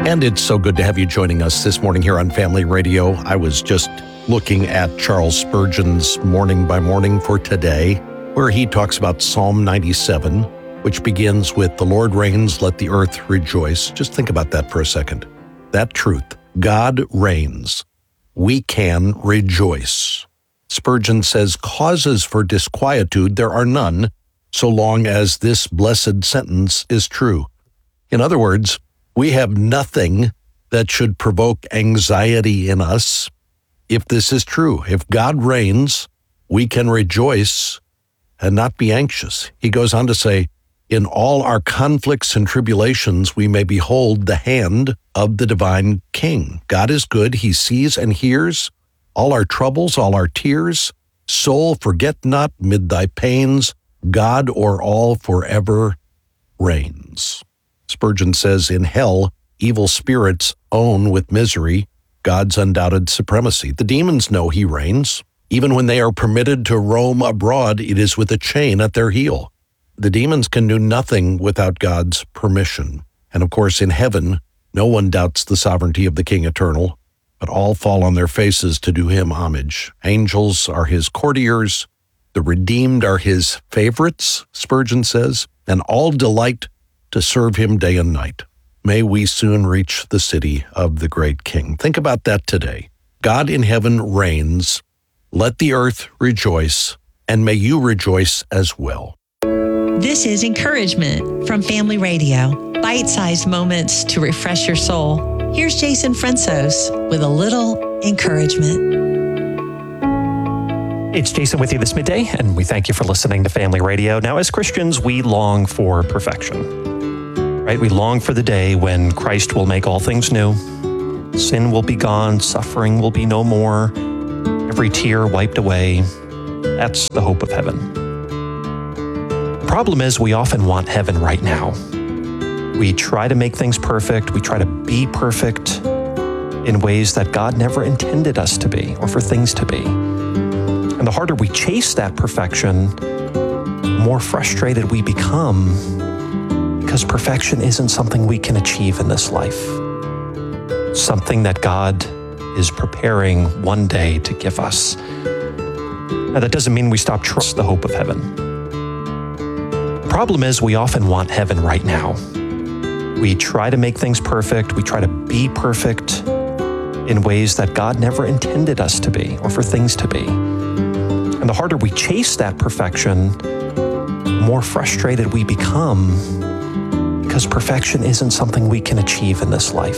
And it's so good to have you joining us this morning here on Family Radio. I was just looking at Charles Spurgeon's Morning by Morning for today, where he talks about Psalm 97, which begins with, "The Lord reigns, let the earth rejoice." Just think about that for a second. That truth, God reigns. We can rejoice. Spurgeon says, "Causes for disquietude there are none, so long as this blessed sentence is true." In other words, we have nothing that should provoke anxiety in us if this is true. If God reigns, we can rejoice and not be anxious. He goes on to say, "In all our conflicts and tribulations, we may behold the hand of the divine King. God is good. He sees and hears all our troubles, all our tears. Soul, forget not mid thy pains, God o'er all forever reigns." Spurgeon says, "In hell, evil spirits own with misery God's undoubted supremacy. The demons know he reigns. Even when they are permitted to roam abroad, it is with a chain at their heel. The demons can do nothing without God's permission. And of course, in heaven, no one doubts the sovereignty of the King Eternal, but all fall on their faces to do him homage. Angels are his courtiers. The redeemed are his favorites," Spurgeon says, "and all delight to serve him day and night. May we soon reach the city of the great King." Think about that today. God in heaven reigns. Let the earth rejoice, and may you rejoice as well. This is encouragement from Family Radio. Bite-sized moments to refresh your soul. Here's Jason Fransos with a little encouragement. It's Jason with you this midday, and we thank you for listening to Family Radio. Now, as Christians, we long for perfection, right? We long for the day when Christ will make all things new. Sin will be gone, suffering will be no more, every tear wiped away. That's the hope of heaven. The problem is we often want heaven right now. We try to make things perfect. We try to be perfect in ways that God never intended us to be or for things to be. And the harder we chase that perfection, the more frustrated we become, because perfection isn't something we can achieve in this life. It's something that God is preparing one day to give us. Now, that doesn't mean we stop trusting the hope of heaven. The problem is we often want heaven right now. We try to make things perfect. We try to be perfect in ways that God never intended us to be or for things to be. And the harder we chase that perfection, the more frustrated we become, because perfection isn't something we can achieve in this life.